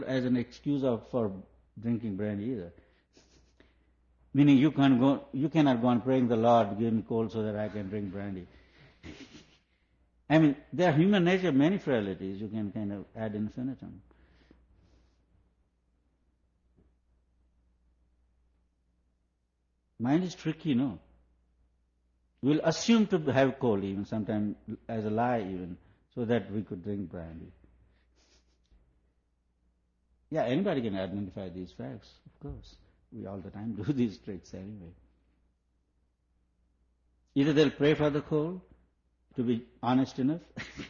as an excuse for drinking brandy either. Meaning you cannot go on praying the Lord, give me cold so that I can drink brandy. I mean, there are human nature, many frailties you can kind of ad infinitum. Mind is tricky, no? We'll assume to have cold even, sometimes as a lie even, so that we could drink brandy. Yeah, anybody can identify these facts, of course. We all the time do these tricks anyway. Either they'll pray for the cold, to be honest enough.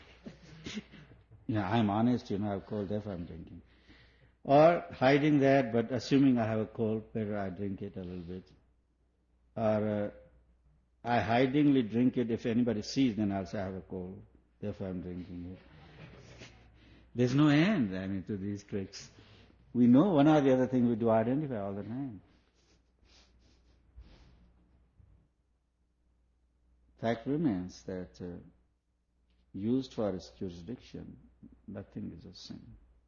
Yeah, I'm honest, I have cold, therefore I'm drinking. Or hiding that, but assuming I have a cold, better I drink it a little bit. Or I hidingly drink it, if anybody sees, then I'll say I have a cold, therefore I'm drinking it. There's no end, to these tricks. We know one or the other thing we do identify all the time. Fact remains that used for its jurisdiction, nothing is a sin.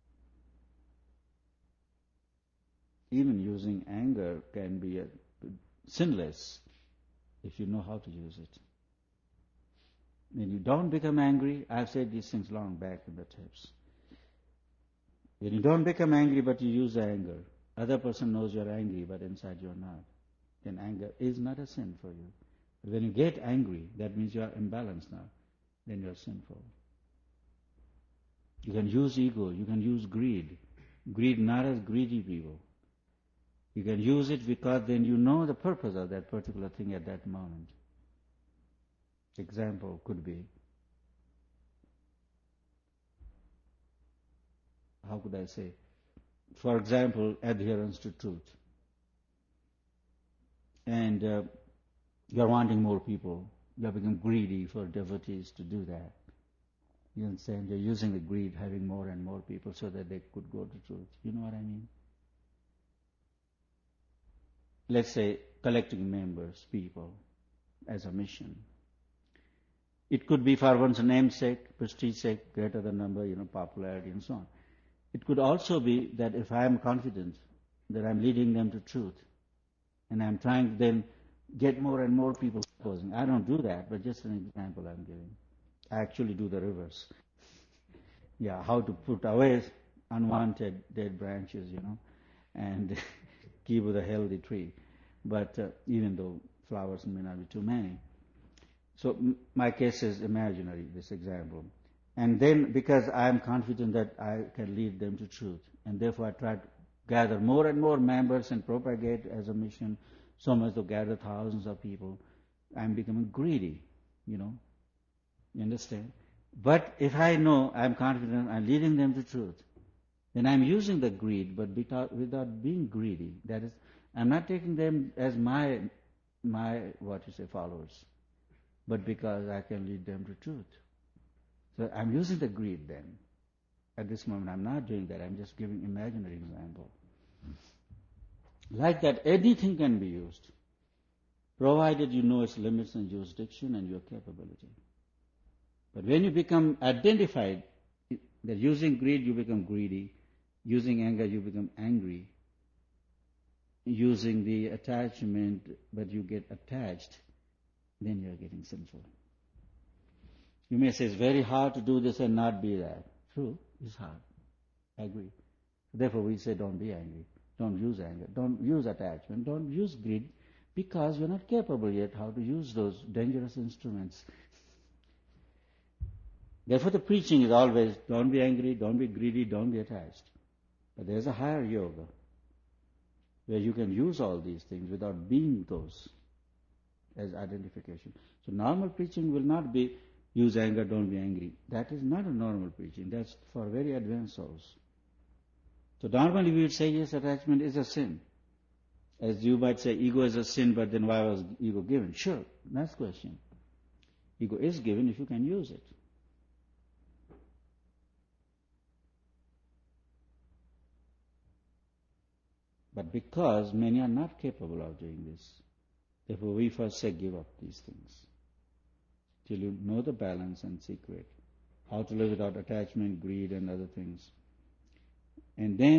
Even using anger can be sinless if you know how to use it. When you don't become angry, I've said these things long back in the tapes. When you don't become angry but you use anger, other person knows you're angry but inside you're not, then anger is not a sin for you. But when you get angry, that means you are imbalanced now, then you're sinful. You can use ego, you can use greed. Greed not as greedy people. You can use it because then you know the purpose of that particular thing at that moment. Example could be, how could I say? For example, adherence to truth. And you're wanting more people. You have become greedy for devotees to do that. You understand? You're using the greed, having more and more people so that they could go to truth. You know what I mean? Let's say collecting members, people, as a mission. It could be for one's namesake, prestige sake, greater the number, popularity and so on. It could also be that if I am confident that I'm leading them to truth, and I'm trying to then get more and more people opposing. I don't do that, but just an example I'm giving. I actually do the reverse. Yeah, how to put away unwanted dead branches, and keep with a healthy tree. But even though flowers may not be too many. So my case is imaginary, this example. And then because I am confident that I can lead them to truth, and therefore I try to gather more and more members and propagate as a mission, so much to gather thousands of people, I'm becoming greedy, You understand? But if I know I'm confident I'm leading them to truth, then I'm using the greed, but without being greedy. That is, I'm not taking them as my followers, but because I can lead them to truth. So I'm using the greed then. At this moment I'm not doing that, I'm just giving imaginary example. Like that, anything can be used, provided you know its limits and jurisdiction and your capability. But when you become identified that using greed you become greedy, using anger you become angry, using the attachment but you get attached, then you are getting sinful. You may say it's very hard to do this and not be that. True, it's hard. I agree. Therefore we say don't be angry. Don't use anger. Don't use attachment. Don't use greed, because you're not capable yet how to use those dangerous instruments. Therefore the preaching is always don't be angry, don't be greedy, don't be attached. But there's a higher yoga where you can use all these things without being those as identification. So normal preaching will not be use anger, don't be angry. That is not a normal preaching. That's for very advanced souls. So normally we would say, yes, attachment is a sin. As you might say, ego is a sin, but then why was ego given? Sure, next question. Ego is given if you can use it. But because many are not capable of doing this, therefore we first say give up these things. Till you know the balance and secret, how to live without attachment, greed and other things. And then